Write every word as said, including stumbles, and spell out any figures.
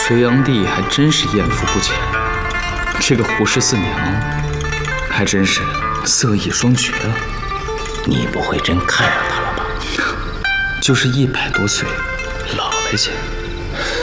隋炀帝还真是艳福不浅，这个胡氏四娘还真是色艺双绝啊！ 你不会真看上她了吧？ 就是一百多岁，老了些。